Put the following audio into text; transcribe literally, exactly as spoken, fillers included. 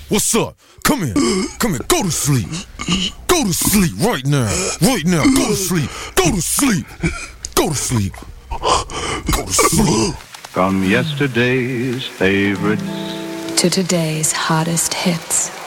What's up? Come here. Come here. Go to sleep. Go to sleep right now. Right now. Go to sleep. Go to sleep. Go to sleep. Go to sleep. From yesterday's favorites to today's hottest hits.